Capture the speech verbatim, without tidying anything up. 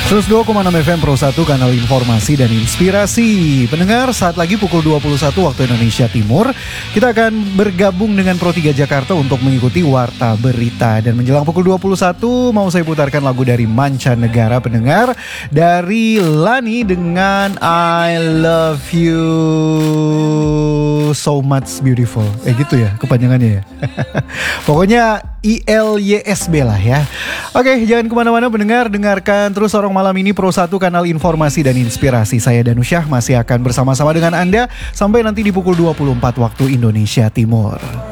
seratus dua koma enam F M Pro satu, kanal informasi dan inspirasi. Pendengar, saat lagi pukul dua puluh satu waktu Indonesia Timur, kita akan bergabung dengan Pro tiga Jakarta untuk mengikuti Warta Berita. Dan menjelang pukul dua puluh satu, mau saya putarkan lagu dari mancanegara, pendengar. Dari Lani dengan I Love You So Much Beautiful. Eh gitu ya kepanjangannya ya. Pokoknya I L Y S B lah ya. Oke, jangan kemana-mana pendengar. Dengarkan terus Sorong Malam ini, Pro satu, kanal informasi dan inspirasi. Saya Danusyah masih akan bersama-sama dengan Anda sampai nanti di pukul dua puluh empat waktu Indonesia Timur.